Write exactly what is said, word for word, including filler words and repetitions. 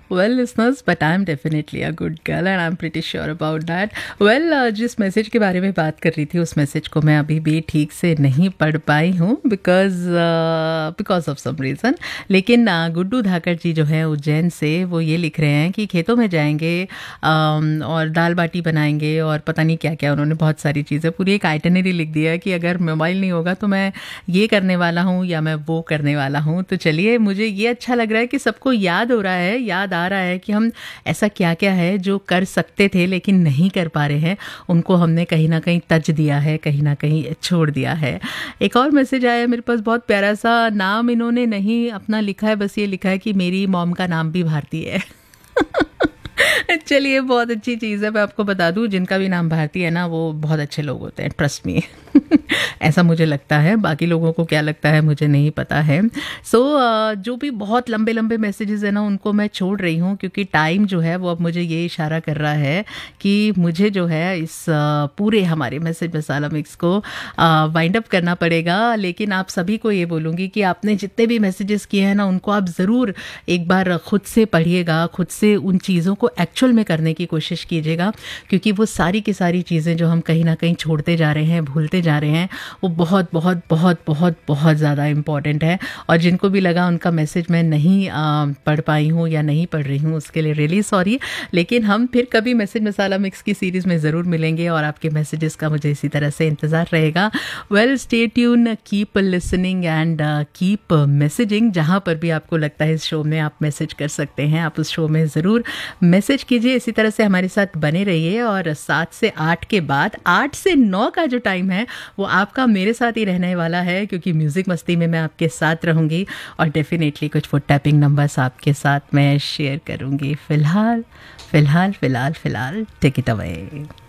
Well, listeners, but I'm definitely a good girl and I'm pretty sure about that. Well, uh, जिस message के बारे में बात कर रही थी उस मैसेज को मैं अभी भी ठीक से नहीं पढ़ पाई हूँ because because of some reason. लेकिन uh, गुड्डू धाकड़ जी जो है उज्जैन से, वो ये लिख रहे हैं कि खेतों में जाएंगे um, और दाल बाटी बनाएंगे और पता नहीं क्या क्या, उन्होंने बहुत सारी चीज़ें, पूरी एक आइटनरी लिख दिया है कि अगर मोबाइल नहीं होगा तो मैं ये करने वाला हूँ या मैं वो करने वाला हूँ. तो चलिए, मुझे ये अच्छा लग रहा है कि सबको याद हो रहा है, याद आ रहा है कि हम ऐसा क्या क्या है जो कर सकते थे लेकिन नहीं कर पा रहे हैं, उनको हमने कहीं ना कहीं तज दिया है, कहीं ना कहीं छोड़ दिया है. एक और मैसेज आया मेरे पास, बहुत प्यारा सा. नाम इन्होंने नहीं अपना लिखा है, बस ये लिखा है कि मेरी मॉम का नाम भी भारती है. चलिए, बहुत अच्छी चीज़ है. मैं आपको बता दूं, जिनका भी नाम भारती है ना, वो बहुत अच्छे लोग होते हैं, ट्रस्ट मी. ऐसा मुझे लगता है, बाकी लोगों को क्या लगता है मुझे नहीं पता है. सो so, uh, जो भी बहुत लंबे लंबे मैसेजेस हैं ना, उनको मैं छोड़ रही हूँ क्योंकि टाइम जो है वो अब मुझे ये इशारा कर रहा है कि मुझे जो है इस uh, पूरे हमारे मैसेज मसाला मिक्स को वाइंड अप करना पड़ेगा. लेकिन आप सभी को ये बोलूँगी कि आपने जितने भी मैसेजेस किए हैं ना, उनको आप ज़रूर एक बार खुद से पढ़िएगा, खुद से उन चीज़ों को एक्चुअल में करने की कोशिश कीजिएगा, क्योंकि वो सारी की सारी चीज़ें जो हम कहीं ना कहीं छोड़ते जा रहे हैं, भूलते जा रहे हैं, वो बहुत बहुत बहुत बहुत बहुत ज़्यादा इम्पॉर्टेंट है. और जिनको भी लगा उनका मैसेज मैं नहीं आ, पढ़ पाई हूँ या नहीं पढ़ रही हूँ, उसके लिए रियली सॉरी. लेकिन हम फिर कभी मैसेज मसाला मिक्स की सीरीज़ में ज़रूर मिलेंगे और आपके मैसेजेस का मुझे इसी तरह से इंतज़ार रहेगा. Well, stay tune, keep listening and keep messaging. जहाँ पर भी आपको लगता है इस शो में आप मैसेज कर सकते हैं, आप उस शो में ज़रूर मैसेज कीजिए. इसी तरह से हमारे साथ बने रहिए. और सात से आठ के बाद, आठ से नौ का जो टाइम है वो आपका मेरे साथ ही रहने वाला है, क्योंकि म्यूज़िक मस्ती में मैं आपके साथ रहूँगी और डेफिनेटली कुछ फुट टैपिंग नंबर्स आपके साथ मैं शेयर करूँगी. फ़िलहाल फ़िलहाल फ़िलहाल फ़िलहाल टेक इट अवे.